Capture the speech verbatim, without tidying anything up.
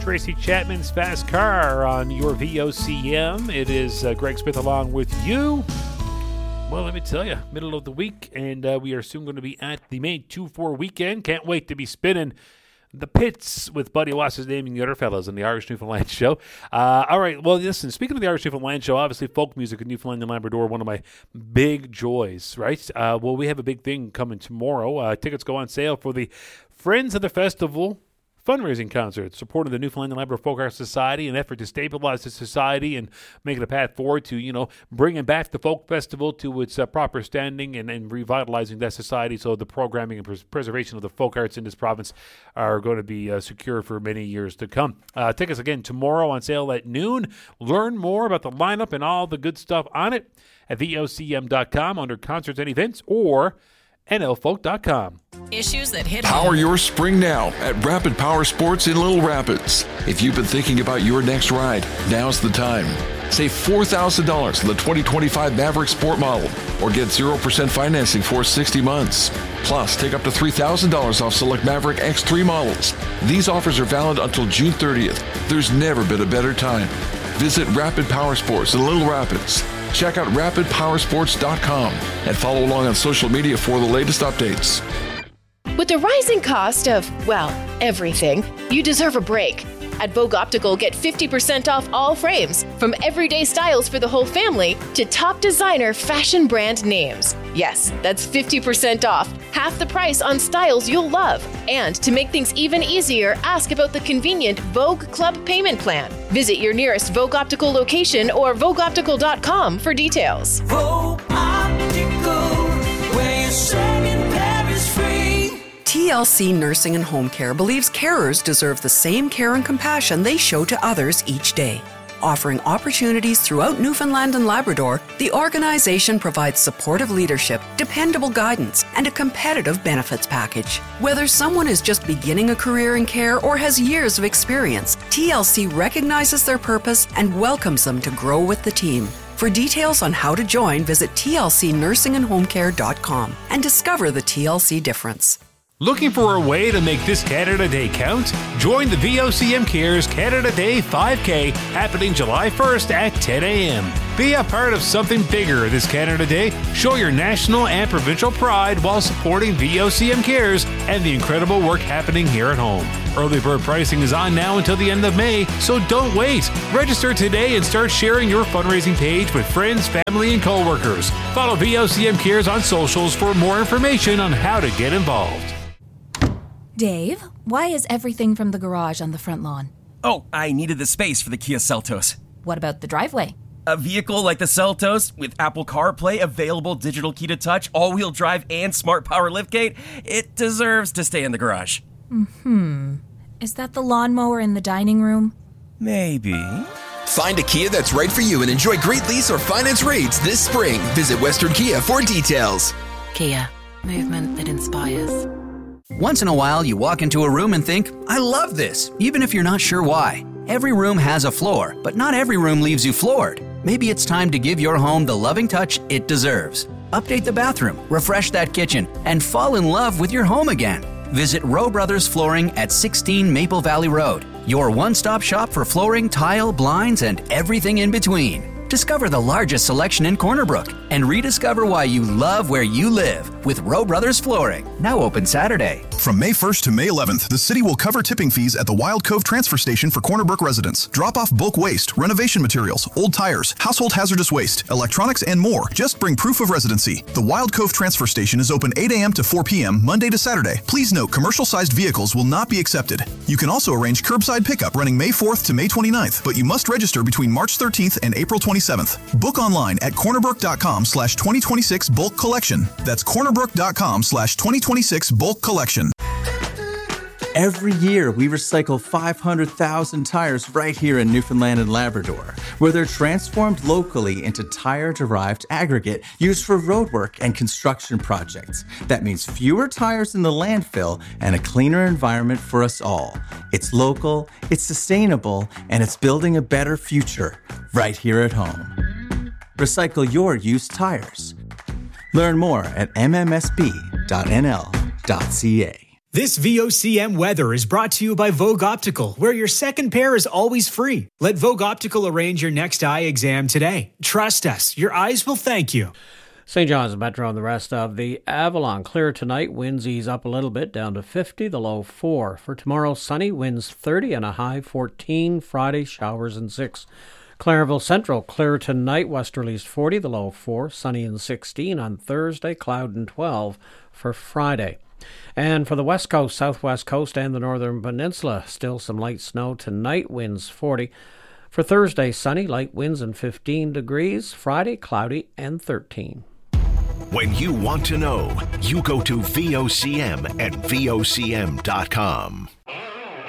Tracy Chapman's Fast Car on your V O C M. It is uh, Greg Smith along with you. Well, let me tell you, middle of the week, and uh, we are soon going to be at the May two four weekend. Can't wait to be spinning the pits with Buddy Wass's name and the other fellows on the Irish Newfoundland Show. Uh, all right, well, listen, speaking of the Irish Newfoundland Show, obviously folk music in Newfoundland and Labrador, one of my big joys, right? Uh, well, we have a big thing coming tomorrow. Uh, tickets go on sale for the Friends of the Festival fundraising concert, supporting the Newfoundland and Labrador Folk Arts Society, an effort to stabilize the society and make it a path forward to, you know, bringing back the folk festival to its uh, proper standing and, and revitalizing that society so the programming and pres- preservation of the folk arts in this province are going to be uh, secure for many years to come. Uh, tickets, again, tomorrow on sale at noon. Learn more about the lineup and all the good stuff on it at V O C M dot com under concerts and events or N L folk dot com. Issues that hit Power home. Your spring now at Rapid Power Sports in Little Rapids. If you've been thinking about your next ride, now's the time. Save four thousand dollars on the twenty twenty-five Maverick Sport model or get zero percent financing for sixty months. Plus, take up to three thousand dollars off select Maverick X three models. These offers are valid until June thirtieth. There's never been a better time. Visit Rapid Power Sports in Little Rapids. Check out rapid power sports dot com and follow along on social media for the latest updates. With the rising cost of, well, everything, you deserve a break. At Vogue Optical, get fifty percent off all frames, from everyday styles for the whole family to top designer fashion brand names. Yes, that's fifty percent off, half the price on styles you'll love. And to make things even easier, ask about the convenient Vogue Club payment plan. Visit your nearest Vogue Optical location or vogue optical dot com for details. Vogue Optical, where your second pair is free. T L C Nursing and Home Care believes carers deserve the same care and compassion they show to others each day. Offering opportunities throughout Newfoundland and Labrador, the organization provides supportive leadership, dependable guidance, and a competitive benefits package. Whether someone is just beginning a career in care or has years of experience, T L C recognizes their purpose and welcomes them to grow with the team. For details on how to join, visit T L C nursing and home care dot com and discover the T L C difference. Looking for a way to make this Canada Day count? Join the V O C M Cares Canada Day five K happening July first at ten a.m. Be a part of something bigger this Canada Day. Show your national and provincial pride while supporting V O C M Cares and the incredible work happening here at home. Early bird pricing is on now until the end of May, so don't wait. Register today and start sharing your fundraising page with friends, family, and coworkers. Follow V O C M Cares on socials for more information on how to get involved. Dave, why is everything from the garage on the front lawn? Oh, I needed the space for the Kia Seltos. What about the driveway? A vehicle like the Seltos, with Apple CarPlay, available digital key to touch, all-wheel drive, and smart power liftgate, it deserves to stay in the garage. Hmm. Is that the lawnmower in the dining room? Maybe. Find a Kia that's right for you and enjoy great lease or finance rates this spring. Visit Western Kia for details. Kia, movement that inspires. Once in a while, you walk into a room and think, I love this, even if you're not sure why. Every room has a floor, but not every room leaves you floored. Maybe it's time to give your home the loving touch it deserves. Update the bathroom, refresh that kitchen, and fall in love with your home again. Visit Rowe Brothers Flooring at sixteen Maple Valley Road, your one-stop shop for flooring, tile, blinds, and everything in between. Discover the largest selection in Corner Brook and rediscover why you love where you live with Rowe Brothers Flooring. Now open Saturday. From May first to May eleventh, the city will cover tipping fees at the Wild Cove Transfer Station for Corner Brook residents. Drop off bulk waste, renovation materials, old tires, household hazardous waste, electronics, and more. Just bring proof of residency. The Wild Cove Transfer Station is open eight a.m. to four p.m. Monday to Saturday. Please note, commercial-sized vehicles will not be accepted. You can also arrange curbside pickup running May fourth to May twenty-ninth, but you must register between March thirteenth and April twenty-seventh. Book online at cornerbrook.com slash 2026 bulk collection. That's cornerbrook.com slash 2026 bulk collection. Every year, we recycle five hundred thousand tires right here in Newfoundland and Labrador, where they're transformed locally into tire-derived aggregate used for roadwork and construction projects. That means fewer tires in the landfill and a cleaner environment for us all. It's local, it's sustainable, and it's building a better future right here at home. Recycle your used tires. Learn more at m m s b dot n l dot c a. This V O C M weather is brought to you by Vogue Optical, where your second pair is always free. Let Vogue Optical arrange your next eye exam today. Trust us, your eyes will thank you. Saint John's Metro and the rest of the Avalon. Clear tonight, winds ease up a little bit, down to fifty, the low four. For tomorrow, sunny, winds thirty and a high fourteen. Friday, showers and six. Clairville Central, clear tonight, westerlies forty, the low four. Sunny and sixteen on Thursday, cloud and twelve for Friday. And for the west coast, southwest coast, and the northern peninsula, still some light snow tonight, winds forty. For Thursday, sunny, light winds and fifteen degrees. Friday, cloudy and thirteen. When you want to know, you go to V O C M at V O C M dot com.